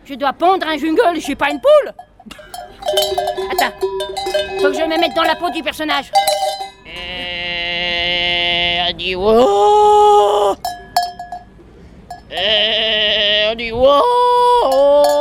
Je dois pondre un jungle, je suis pas une poule. Attends, faut que je me mette dans la peau du personnage. On dit wow. On dit wow.